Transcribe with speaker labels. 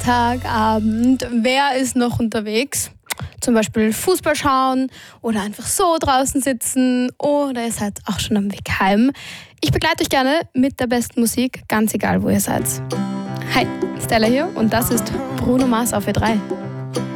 Speaker 1: Samstagabend. Wer ist noch unterwegs? Zum Beispiel Fußball schauen oder einfach so draußen sitzen oder ihr seid auch schon am Weg heim. Ich begleite euch gerne mit der besten Musik, ganz egal wo ihr seid. Hi, Stella hier und das ist Bruno Mars auf W3.